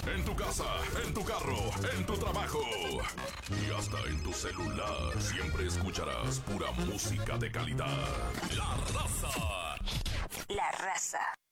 en tu casa, en tu carro, en tu trabajo y hasta en tu celular. Siempre escucharás pura música de calidad. La Raza. La Raza.